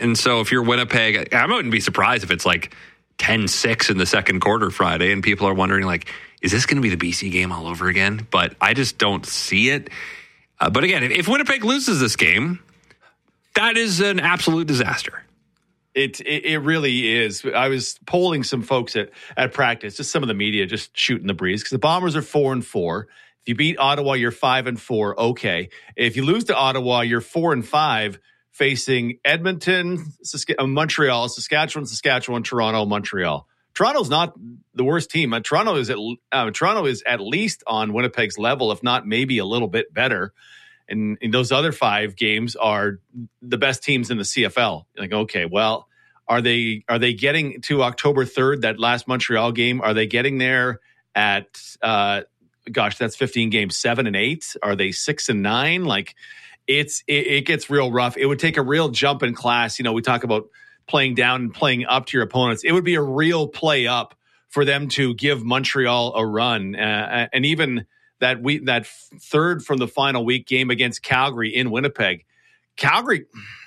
And so if you're Winnipeg, I wouldn't be surprised if it's like 10-6 in the second quarter Friday and people are wondering, like, is this going to be the BC game all over again? But I just don't see it. But again, if Winnipeg loses this game, that is an absolute disaster. It really is. I was polling some folks at practice, just some of the media just shooting the breeze, because the Bombers are 4-4. If you beat Ottawa, you're 5-4. Okay. If you lose to Ottawa, you're 4-5, facing Edmonton, Montreal, Saskatchewan, Toronto, Montreal. Toronto's not the worst team. Toronto is at least on Winnipeg's level, if not maybe a little bit better. And those other 5 games are the best teams in the CFL. Like, okay, well, are they getting to October 3rd, that last Montreal game? Are they getting there at, that's 15 games, 7-8? Are they 6-9? Like, it gets real rough. It would take a real jump in class. You know, we talk about playing down and playing up to your opponents. It would be a real play up for them to give Montreal a run. And even that third from the final week game against Calgary in Winnipeg. Calgary,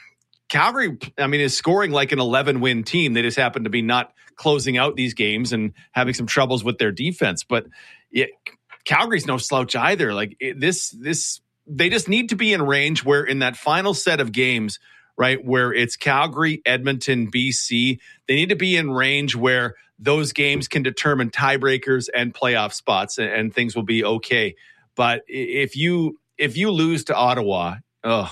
I mean, is scoring like an 11-win team. They just happen to be not closing out these games and having some troubles with their defense. But Calgary's no slouch either. Like they just need to be in range where in that final set of games, right, where it's Calgary, Edmonton, BC, they need to be in range where those games can determine tiebreakers and playoff spots, and things will be okay. But if you lose to Ottawa, I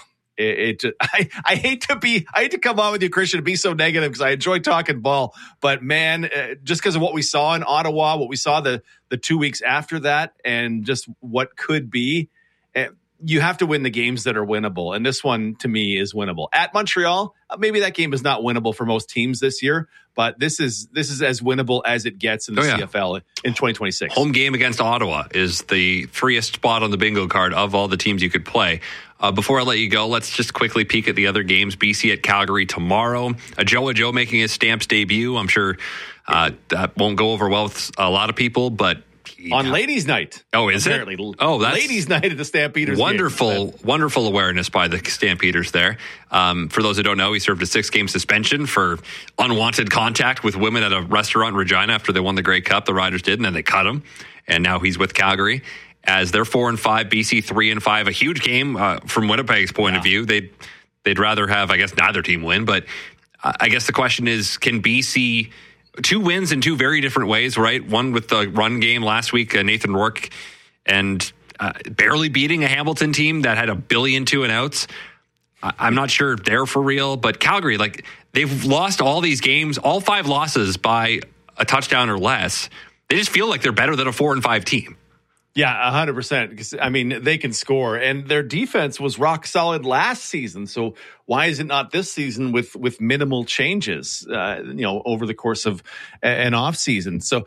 hate to come on with you, Christian, to be so negative, because I enjoy talking ball. But man, just because of what we saw in Ottawa, what we saw the 2 weeks after that, and just what could be, you have to win the games that are winnable. And this one, to me, is winnable. At Montreal, maybe that game is not winnable for most teams this year, but this is as winnable as it gets in the CFL in 2026. Home game against Ottawa is the freest spot on the bingo card of all the teams you could play. Before I let you go, let's just quickly peek at the other games. BC at Calgary tomorrow. Joe making his Stamps debut. I'm sure that won't go over well with a lot of people, but on ladies' night. Oh, is apparently. It? Oh, that's ladies' night at the Stampeders. Wonderful awareness by the Stampeders there. For those who don't know, he served a 6-game suspension for unwanted contact with women at a restaurant in Regina after they won the Grey Cup. The Riders did, and then they cut him. And now he's with Calgary as they're 4-5, BC 3-5. A huge game from Winnipeg's point of view. They'd rather have, I guess, neither team win. But I guess the question is, can BC... 2 wins in 2 very different ways, right? One with the run game last week, Nathan Rourke, and barely beating a Hamilton team that had 1 billion 2-and-outs. I'm not sure they're for real, but Calgary, like, they've lost all these games, all 5 losses by a touchdown or less. They just feel like they're better than a 4-5 team. Yeah, 100%. Because, I mean, they can score, and their defense was rock solid last season. So why is it not this season with minimal changes, over the course of an off season? So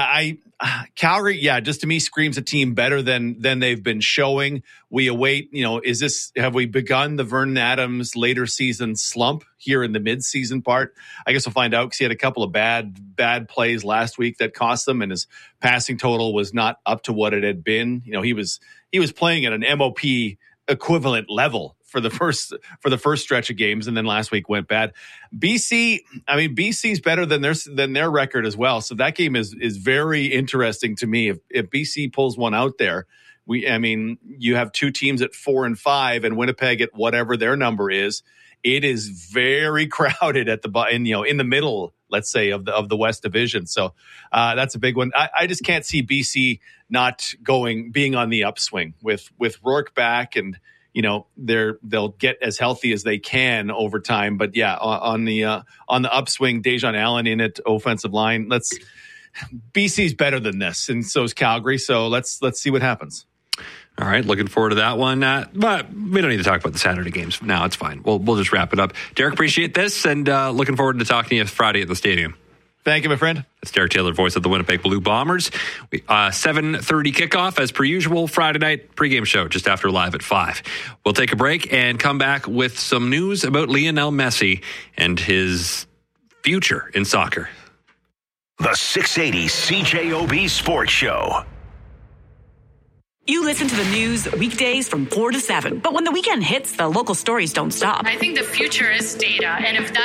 Calgary, just to me screams a team better than they've been showing. We await, have we begun the Vernon Adams later season slump here in the mid-season part? I guess we'll find out, because he had a couple of bad plays last week that cost them, and his passing total was not up to what it had been. He was playing at an MOP equivalent level for the first stretch of games, and then last week went bad. BC's better than their record as well. So that game is very interesting to me. If BC pulls one out there, you have 2 teams at 4-5 and Winnipeg at whatever their number is. It is very crowded at in the middle, let's say, of the West Division. So that's a big one. I just can't see BC not being on the upswing with Rourke back, and they'll get as healthy as they can over time. But on the upswing, Dejan Allen in it, offensive line. BC's better than this, and so is Calgary. So let's see what happens. All right, looking forward to that one. But we don't need to talk about the Saturday games now. It's fine. We'll just wrap it up. Derek, appreciate this, and looking forward to talking to you Friday at the stadium. Thank you, my friend. It's Derek Taylor, voice of the Winnipeg Blue Bombers. 7:30 kickoff as per usual. Friday night pregame show just after live at 5. We'll take a break and come back with some news about Lionel Messi and his future in soccer. The 680 CJOB Sports Show. You listen to the news weekdays from 4 to 7. But when the weekend hits, the local stories don't stop. I think the future is data. And if that